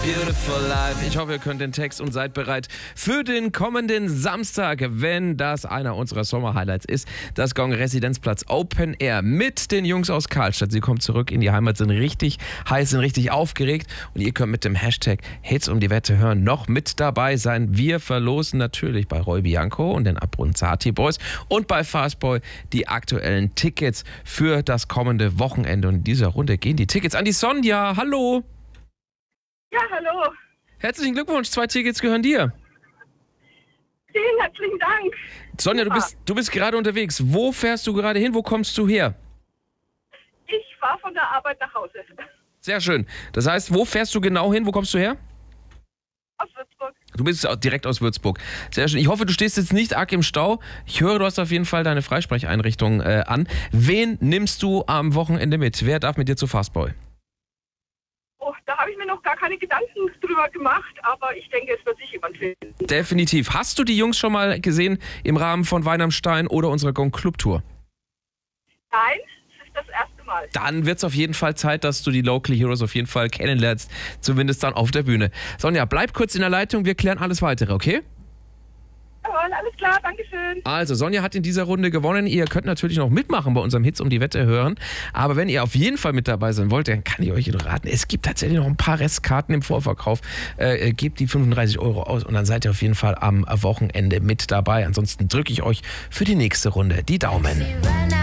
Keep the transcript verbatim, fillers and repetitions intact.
Beautiful Life. Ich hoffe, ihr könnt den Text und seid bereit für den kommenden Samstag, wenn das einer unserer Sommer-Highlights ist. Das Gong Residenzplatz Open Air mit den Jungs aus Karlstadt. Sie kommen zurück in die Heimat, sind richtig heiß, sind richtig aufgeregt. Und ihr könnt mit dem Hashtag Hits um die Wette hören noch mit dabei sein. Wir verlosen natürlich bei Roy Bianco und den Abronzati Boys und bei Fastboy die aktuellen Tickets für das kommende Wochenende. Und in dieser Runde gehen die Tickets an die Sonja. Hallo! Ja, hallo. Herzlichen Glückwunsch, zwei Tickets gehören dir. Vielen herzlichen Dank. Sonja, du bist, du bist gerade unterwegs. Wo fährst du gerade hin? Wo kommst du her? Ich fahre von der Arbeit nach Hause. Sehr schön. Das heißt, wo fährst du genau hin? Wo kommst du her? Aus Würzburg. Du bist direkt aus Würzburg. Sehr schön. Ich hoffe, du stehst jetzt nicht arg im Stau. Ich höre, du hast auf jeden Fall deine Freisprecheinrichtung äh, an. Wen nimmst du am Wochenende mit? Wer darf mit dir zu Fastboy? Oh, da habe ich mir noch gar keine Gedanken drüber gemacht, aber ich denke, es wird sich jemand finden. Definitiv. Hast du die Jungs schon mal gesehen im Rahmen von Wein am Stein oder unserer Gong Club Tour? Nein, es ist das erste Mal. Dann wird es auf jeden Fall Zeit, dass du die Local Heroes auf jeden Fall kennenlernst. Zumindest dann auf der Bühne. Sonja, bleib kurz in der Leitung, wir klären alles weitere, okay? Jawohl, alles klar, Dankeschön. Also, Sonja hat in dieser Runde gewonnen. Ihr könnt natürlich noch mitmachen bei unserem Hits um die Wette hören. Aber wenn ihr auf jeden Fall mit dabei sein wollt, dann kann ich euch nur raten. Es gibt tatsächlich noch ein paar Restkarten im Vorverkauf. Äh, gebt die fünfunddreißig Euro aus und dann seid ihr auf jeden Fall am Wochenende mit dabei. Ansonsten drücke ich euch für die nächste Runde die Daumen.